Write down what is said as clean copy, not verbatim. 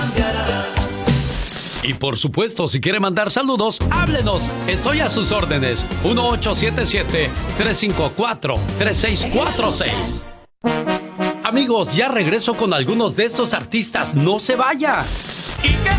Y por supuesto, si quiere mandar saludos, háblenos. Estoy a sus órdenes. 1877-354-3646. Amigos, ya regreso con algunos de estos artistas. No se vaya. ¿Y qué